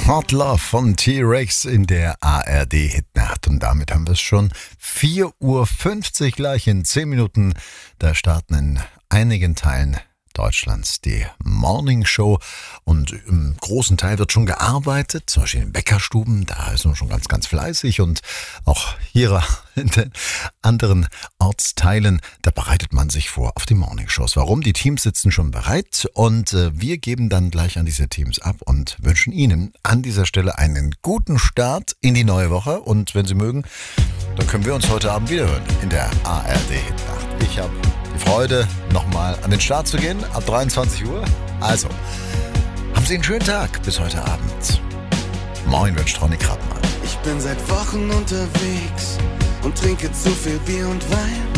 Hot Love von T-Rex in der ARD-Hitnacht. Und damit haben wir es schon 4:50 Uhr gleich in 10 Minuten. Da starten in einigen Teilen Deutschlands die Morning Show und im großen Teil wird schon gearbeitet, zum Beispiel in den Bäckerstuben, da ist man schon ganz, ganz fleißig und auch hier in den anderen Ortsteilen, da bereitet man sich vor auf die Morning Shows. Warum? Die Teams sitzen schon bereit und wir geben dann gleich an diese Teams ab und wünschen Ihnen an dieser Stelle einen guten Start in die neue Woche und wenn Sie mögen, dann können wir uns heute Abend wiederhören in der ARD-Hitnacht. Ich habe die Freude, nochmal an den Start zu gehen, ab 23 Uhr. Also, haben Sie einen schönen Tag bis heute Abend. Moin, wünscht Ronny Krappmann. Ich bin seit Wochen unterwegs und trinke zu viel Bier und Wein.